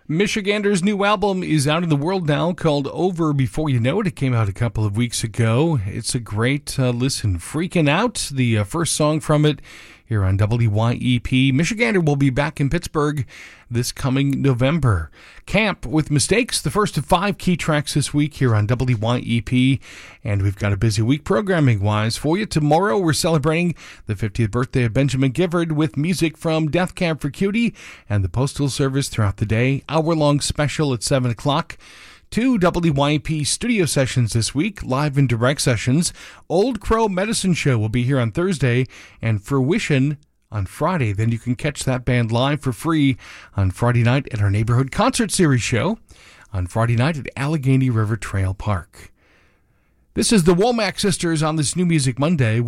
Michigander's new album is out in the world now, called Over Before You Know It. It came out a couple of weeks ago. It's a great listen. Freaking Out, the first song from it here on WYEP. Michigander will be back in Pittsburgh this coming November. Camp with Mistakes, the first of 5 key tracks this week here on WYEP. And we've got a busy week programming-wise for you. Tomorrow we're celebrating the 50th birthday of Benjamin Gifford with music from Death Cab for Cutie and the Postal Service throughout the day. Hour-long special at 7 o'clock. 2 WYEP studio sessions this week, live and direct sessions. Old Crow Medicine Show will be here on Thursday, and Fruition on Friday. Then you can catch that band live for free on Friday night at our Neighborhood Concert Series show on Friday night at Allegheny River Trail Park. This is the Womack Sisters on this New Music Monday.